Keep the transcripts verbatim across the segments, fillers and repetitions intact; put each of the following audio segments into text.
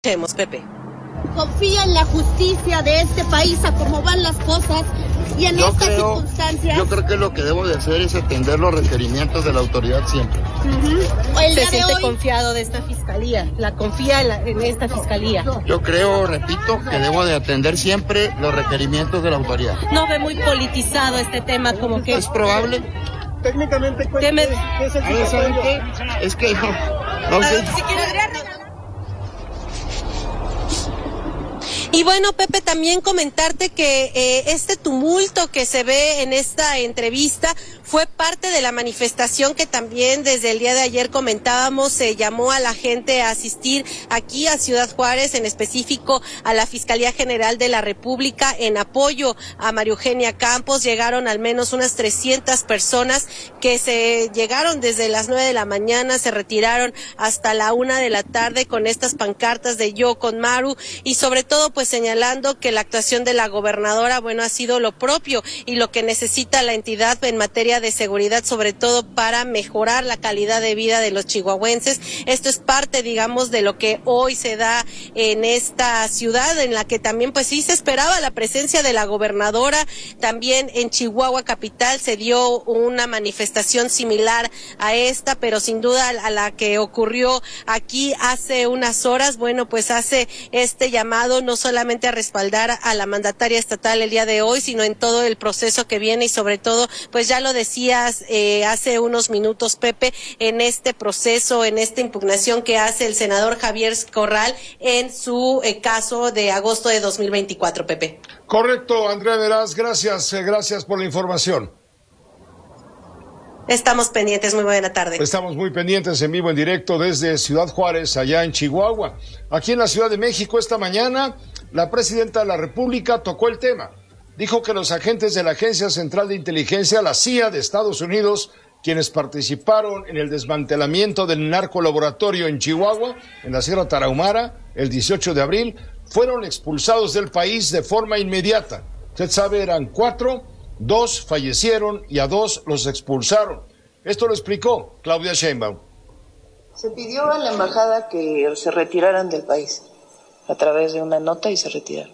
Escuchemos, Pepe. Confía en la justicia de este país, a cómo van las cosas, y en yo estas creo, circunstancias... Yo creo que lo que debo de hacer es atender los requerimientos de la autoridad siempre. Uh-huh. El ¿Se día siente de hoy... confiado de esta fiscalía? ¿La confía en, la, en esta fiscalía? Yo creo, repito, que debo de atender siempre los requerimientos de la autoridad. ¿No ve muy politizado este tema como que...? ¿Es probable? Técnicamente, ¿qué me... ¿qué es el A ver, ¿saben qué? Es que no, no sé... Si quiere... Y bueno, Pepe, también comentarte que eh, este tumulto que se ve en esta entrevista fue parte de la manifestación que también desde el día de ayer comentábamos, se llamó a la gente a asistir aquí a Ciudad Juárez, en específico a la Fiscalía General de la República, en apoyo a María Eugenia Campos. Llegaron al menos unas trescientas personas que se llegaron desde las nueve de la mañana, se retiraron hasta la una de la tarde con estas pancartas de Yo con Maru, y sobre todo pues señalando que la actuación de la gobernadora, bueno, ha sido lo propio y lo que necesita la entidad en materia de seguridad, sobre todo para mejorar la calidad de vida de los chihuahuenses. Esto es parte, digamos, de lo que hoy se da en esta ciudad, en la que también pues sí se esperaba la presencia de la gobernadora. También en Chihuahua capital se dio una manifestación similar a esta, pero sin duda a la que ocurrió aquí hace unas horas. Bueno, pues hace este llamado no solamente a respaldar a la mandataria estatal el día de hoy, sino en todo el proceso que viene, y sobre todo, pues ya lo decías eh, hace unos minutos, Pepe, en este proceso, en esta impugnación que hace el senador Javier Corral en su eh, caso de agosto de dos mil veinticuatro, Pepe. Correcto, Andrea Meraz, gracias, eh, gracias por la información. Estamos pendientes, muy buena tarde. Estamos muy pendientes en vivo, en directo desde Ciudad Juárez, allá en Chihuahua. Aquí en la Ciudad de México esta mañana, la presidenta de la República tocó el tema. Dijo que los agentes de la Agencia Central de Inteligencia, la C I A de Estados Unidos, quienes participaron en el desmantelamiento del narcolaboratorio en Chihuahua, en la Sierra Tarahumara, el dieciocho de abril, fueron expulsados del país de forma inmediata. Usted sabe, eran cuatro, dos fallecieron y a dos los expulsaron. Esto lo explicó Claudia Sheinbaum. Se pidió a la embajada que se retiraran del país a través de una nota y se retiraron.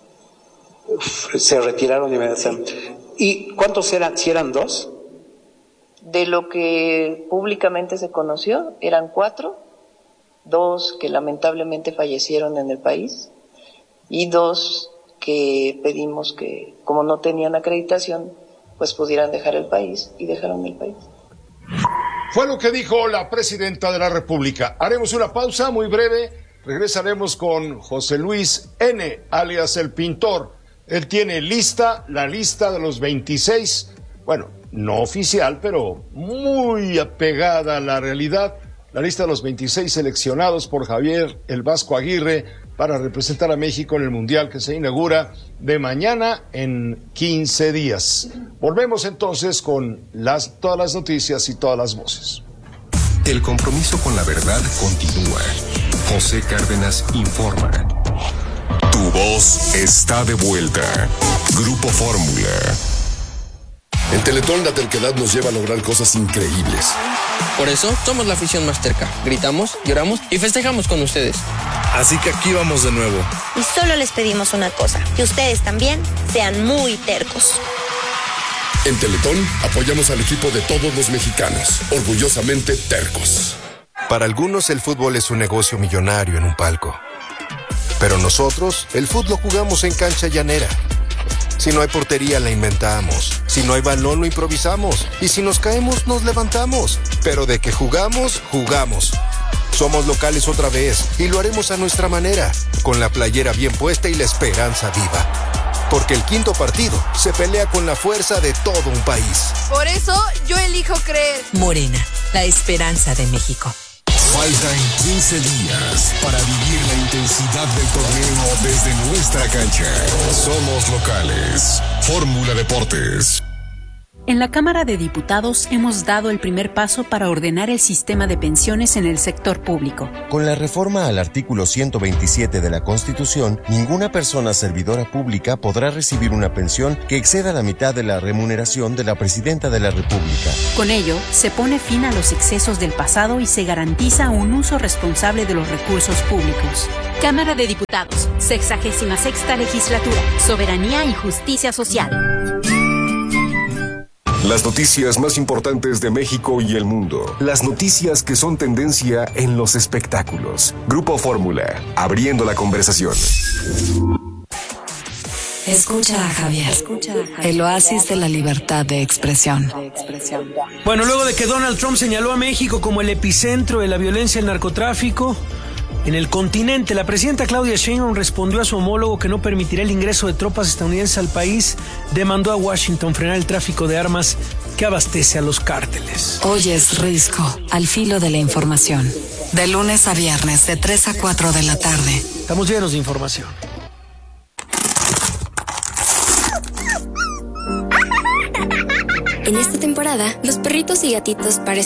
Se retiraron inmediatamente. ¿Y cuántos eran? ¿Si eran dos? De lo que públicamente se conoció, eran cuatro, dos que lamentablemente fallecieron en el país y dos que pedimos que, como no tenían acreditación, pues pudieran dejar el país, y dejaron el país. Fue lo que dijo la presidenta de la República. Haremos una pausa muy breve, regresaremos con José Luis N., alias El Pintor. Él tiene lista, la lista de los veintiséis, bueno, no oficial, pero muy apegada a la realidad, la lista de los veintiséis seleccionados por Javier El Vasco Aguirre para representar a México en el Mundial que se inaugura de mañana en quince días. Volvemos entonces con las, todas las noticias y todas las voces. El compromiso con la verdad continúa. José Cárdenas informa. Tu voz está de vuelta. Grupo Fórmula. En Teletón la terquedad nos lleva a lograr cosas increíbles. Por eso somos la afición más terca. Gritamos, lloramos y festejamos con ustedes. Así que aquí vamos de nuevo. Y solo les pedimos una cosa, que ustedes también sean muy tercos. En Teletón apoyamos al equipo de todos los mexicanos, orgullosamente tercos. Para algunos el fútbol es un negocio millonario en un palco. Pero nosotros, el fútbol lo jugamos en cancha llanera. Si no hay portería, la inventamos. Si no hay balón, lo improvisamos. Y si nos caemos, nos levantamos. Pero de que jugamos, jugamos. Somos locales otra vez y lo haremos a nuestra manera, con la playera bien puesta y la esperanza viva. Porque el quinto partido se pelea con la fuerza de todo un país. Por eso, yo elijo creer. Morena, la esperanza de México. Faltan quince días para vivir la intensidad del torneo desde nuestra cancha. Somos locales. Fórmula Deportes. En la Cámara de Diputados hemos dado el primer paso para ordenar el sistema de pensiones en el sector público. Con la reforma al artículo ciento veintisiete de la Constitución, ninguna persona servidora pública podrá recibir una pensión que exceda la mitad de la remuneración de la Presidenta de la República. Con ello, se pone fin a los excesos del pasado y se garantiza un uso responsable de los recursos públicos. Cámara de Diputados, sexagésima sexta legislatura, Soberanía y Justicia Social. Las noticias más importantes de México y el mundo. Las noticias que son tendencia en los espectáculos. Grupo Fórmula, abriendo la conversación. Escucha a Javier, el oasis de la libertad de expresión. Bueno, luego de que Donald Trump señaló a México como el epicentro de la violencia y el narcotráfico en el continente, la presidenta Claudia Sheinbaum respondió a su homólogo que no permitirá el ingreso de tropas estadounidenses al país. Demandó a Washington frenar el tráfico de armas que abastece a los cárteles. Hoy es Risco, al filo de la información. De lunes a viernes, de tres a cuatro de la tarde. Estamos llenos de información. En esta temporada, los perritos y gatitos parecen